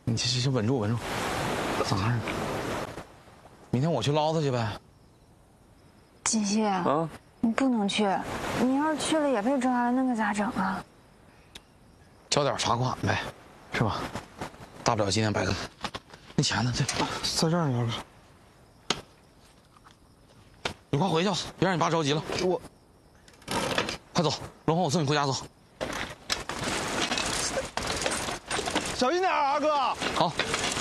你先稳住，咋样？明天我去捞他去呗。 锦溪啊，你不能去，你要是去了也被抓了，那可咋整啊？ 交点罚款呗，是吧？大不了今天白干。那钱呢？在这儿呢，二哥。你快回去吧，别让你爸着急了。我，快走，龙红，我送你回家走。 小心点，二哥。 好。